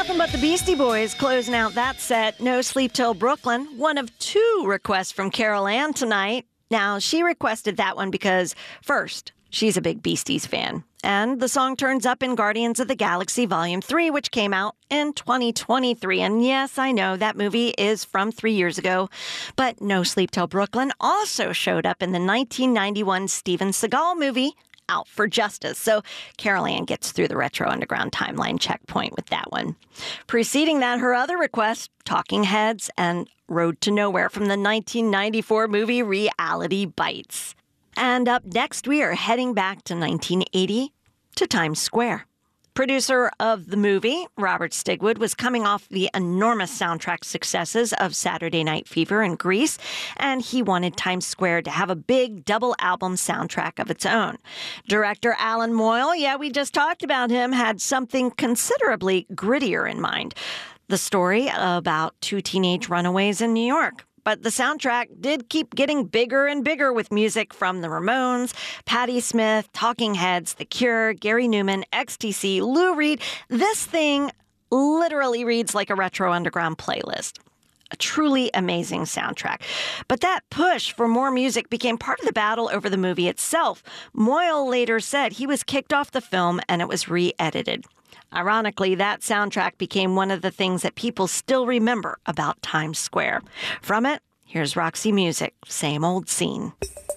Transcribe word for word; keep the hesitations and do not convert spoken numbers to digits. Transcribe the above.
Nothing but the Beastie Boys closing out that set. No Sleep Till Brooklyn, one of two requests from Carol Ann tonight. Now, she requested that one because, first, she's a big Beasties fan. And the song turns up in Guardians of the Galaxy Volume three, which came out in twenty twenty-three. And yes, I know that movie is from three years ago. But No Sleep Till Brooklyn also showed up in the nineteen ninety-one Steven Seagal movie, Out for Justice. So Carol Ann gets through the Retro Underground timeline checkpoint with that one. Preceding that, her other request, Talking Heads and Road to Nowhere from the nineteen ninety-four movie Reality Bites. And up next, we are heading back to nineteen eighty to Times Square. Producer of the movie, Robert Stigwood, was coming off the enormous soundtrack successes of Saturday Night Fever and Grease, and he wanted Times Square to have a big double album soundtrack of its own. Director Alan Moyle, yeah, we just talked about him, had something considerably grittier in mind. The story about two teenage runaways in New York. But the soundtrack did keep getting bigger and bigger with music from the Ramones, Patti Smith, Talking Heads, The Cure, Gary Newman, X T C, Lou Reed. This thing literally reads like a Retro Underground playlist. A truly amazing soundtrack. But that push for more music became part of the battle over the movie itself. Moyle later said he was kicked off the film and it was re-edited. Ironically, that soundtrack became one of the things that people still remember about Times Square. From it, here's Roxy Music, Same Old Scene.